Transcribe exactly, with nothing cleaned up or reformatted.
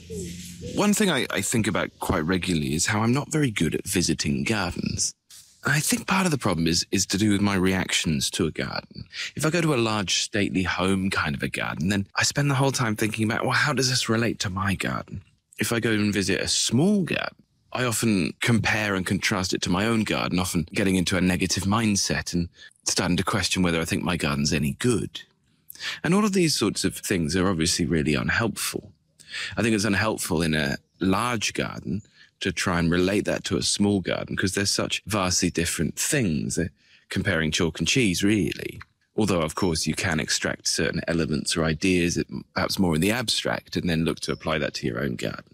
One thing I, I think about quite regularly is how I'm not very good at visiting gardens. And I think part of the problem is, is to do with my reactions to a garden. If I go to a large stately home kind of a garden, then I spend the whole time thinking about, well, how does this relate to my garden? If I go and visit a small garden, I often compare and contrast it to my own garden, often getting into a negative mindset and starting to question whether I think my garden's any good. And all of these sorts of things are obviously really unhelpful. I think it's unhelpful in a large garden to try and relate that to a small garden because they're such vastly different things. They're comparing chalk and cheese, really. Although, of course, you can extract certain elements or ideas, perhaps more in the abstract, and then look to apply that to your own garden.